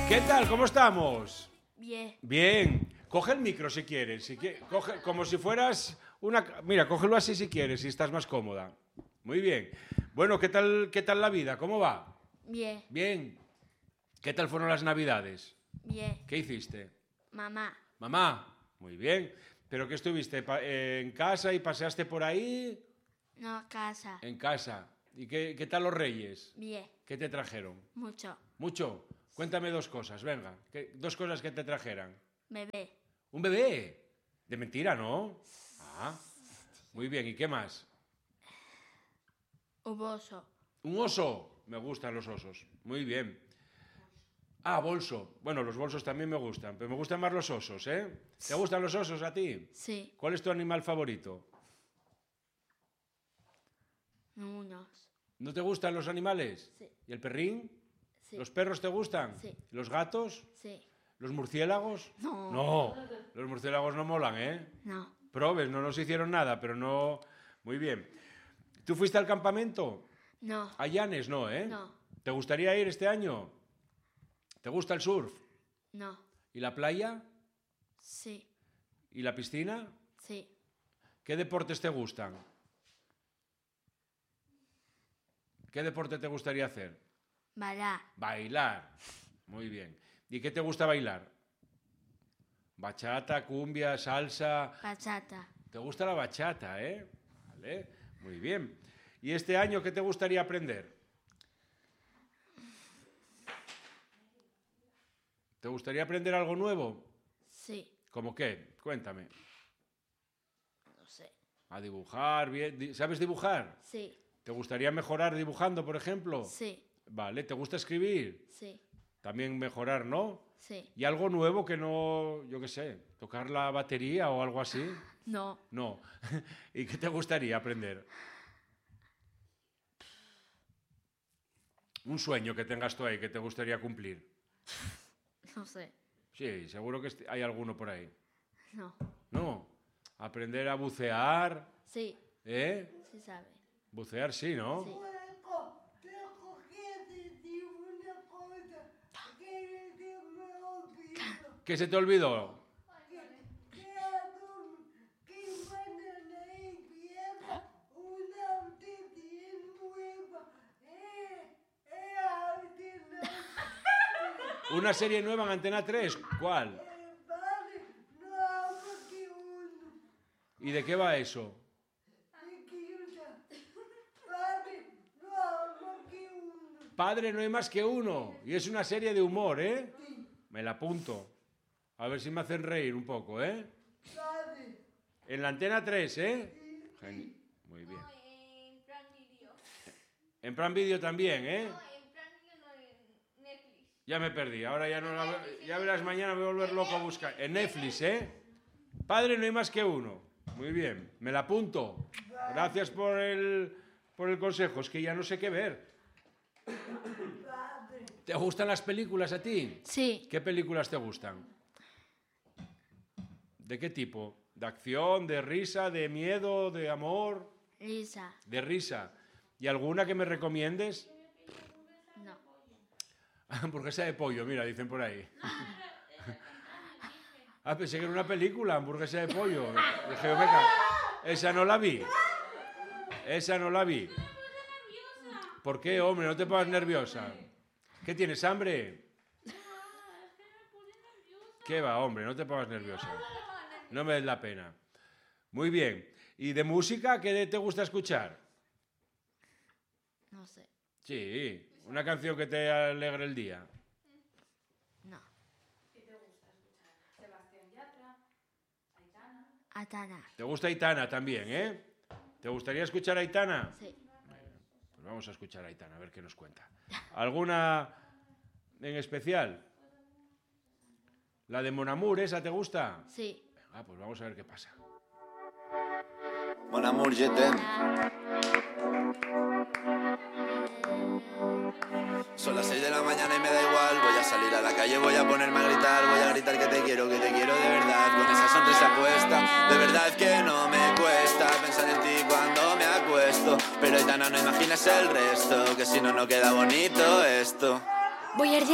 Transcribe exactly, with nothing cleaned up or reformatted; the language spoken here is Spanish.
¿Qué tal? ¿Cómo estamos? Bien. Bien. Coge el micro si quieres. Si quie- coge, como si fueras una... Mira, cógelo así si quieres, si estás más cómoda. Muy bien. Bueno, ¿qué tal, qué tal la vida? ¿Cómo va? Bien. Bien. ¿Qué tal fueron las Navidades? Bien. ¿Qué hiciste? Mamá. Mamá. Muy bien. ¿Pero qué estuviste? Pa- eh, ¿En casa y paseaste por ahí? No, casa. En casa. ¿Y qué, qué tal los Reyes? Bien. ¿Qué te trajeron? Mucho. ¿Mucho? Cuéntame dos cosas, venga. ¿Qué- dos cosas que te trajeran. Bebé. ¿Un bebé? De mentira, ¿no? Ah, muy bien. ¿Y qué más? Un oso. ¿Un oso? Me gustan los osos. Muy bien. Ah, bolso. Bueno, los bolsos también me gustan, pero me gustan más los osos, ¿eh? ¿Te gustan los osos a ti? Sí. ¿Cuál es tu animal favorito? Unos. ¿No te gustan los animales? Sí. ¿Y el perrín? Sí. ¿Los perros te gustan? Sí. ¿Los gatos? Sí. ¿Los murciélagos? No. No, los murciélagos no molan, ¿eh? No. Probes, no nos hicieron nada, pero no... Muy bien. ¿Tú fuiste al campamento? No. A Llanes, no, ¿eh? No. ¿Te gustaría ir este año? ¿Te gusta el surf? No. ¿Y la playa? Sí. ¿Y la piscina? Sí. ¿Qué deportes te gustan? ¿Qué deporte te gustaría hacer? Bailar. Bailar. Muy bien. ¿Y qué te gusta bailar? Bachata, cumbia, salsa... Bachata. ¿Te gusta la bachata, eh? Vale, muy bien. ¿Y este año qué te gustaría aprender? ¿Te gustaría aprender algo nuevo? Sí. ¿Cómo qué? Cuéntame. No sé. A dibujar, bien. di- ¿Sabes dibujar? Sí. ¿Te gustaría mejorar dibujando, por ejemplo? Sí. Vale, ¿te gusta escribir? Sí. También mejorar, ¿no? Sí. ¿Y algo nuevo que no, yo qué sé, tocar la batería o algo así? No. No. ¿Y qué te gustaría aprender? Un sueño que tengas tú ahí que te gustaría cumplir. No sé. Sí, seguro que est- hay alguno por ahí. No. No. Aprender a bucear, Sí. ¿eh? Sí sabe. Bucear sí, ¿no? Sí. Tengo que decir una cosa que se me olvidó. ¿Qué se te olvidó? Que, que, algún- que mañana empieza una serie nueva. Eh, eh, Antena. ¿Una serie nueva en Antena tres? ¿Cuál? Eh, vale, no hago que uno. ¿Y de qué va eso? Me quita. Vale, no hago que uno. Padre, no hay más que uno. Y es una serie de humor, ¿eh? Me la apunto. A ver si me hacen reír un poco, ¿eh? Vale. En la Antena tres, ¿eh? Geni- Muy bien. En Plan Video. En Prime Video también, ¿eh? No, en Plan Video no, en Netflix. Ya me perdí. Ahora ya no la... Ya verás, mañana me voy a volver loco a buscar. En Netflix, ¿eh? Padre, no hay más que uno. Muy bien. Me la apunto. Gracias por el, por el consejo. Es que ya no sé qué ver. ¿Te gustan las películas a ti? Sí. ¿Qué películas te gustan? ¿De qué tipo? ¿De acción, de risa, de miedo, de amor? Lisa. De risa. ¿Y alguna que me recomiendes? No. Hamburguesa de pollo, mira, dicen por ahí. Ah, pensé que era una película, hamburguesa de pollo. Dije, venga, esa no la vi. Esa no la vi. ¿Por qué, hombre? No te pongas nerviosa. ¿Qué tienes, hambre? ¿Qué va, hombre? No te pongas nerviosa. No me des la pena. Muy bien. ¿Y de música qué te gusta escuchar? No sé. Sí, una canción que te alegre el día. No. Atana. ¿Te gusta Aitana también, eh? ¿Te gustaría escuchar a Aitana? Sí. Pues vamos a escuchar a Aitana, a ver qué nos cuenta. ¿Alguna en especial? ¿La de Mon Amour, esa te gusta? Sí. Ah, pues vamos a ver qué pasa. Mon amour, je t'aime. Son las seis de la mañana y me da igual. Voy a salir a la calle, voy a ponerme a gritar. Voy a gritar que te quiero, que te quiero de verdad. Con esa sonrisa puesta, de verdad que no me cuesta pensar en ti cuando me acuesto. Pero Aitana, no imaginas el resto, que si no, no queda bonito esto. Voy a ir